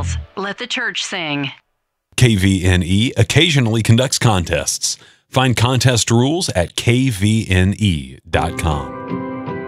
carols. Let the church sing. KVNE occasionally conducts contests. Find contest rules at kvne.com.